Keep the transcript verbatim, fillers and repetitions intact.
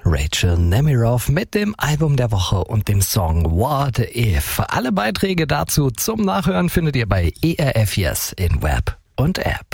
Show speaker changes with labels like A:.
A: Rachel Nemiroff mit dem Album der Woche und dem Song What If. Alle Beiträge dazu zum Nachhören findet ihr bei E R F Yes in Web und App.